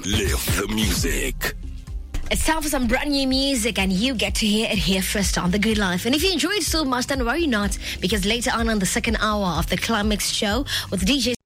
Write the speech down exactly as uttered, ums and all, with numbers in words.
Live the music. It's time for some brand new music, and you get to hear it here first on The Good Life. And if you enjoyed so much, then worry not, because later on on the second hour of the Climax show with D J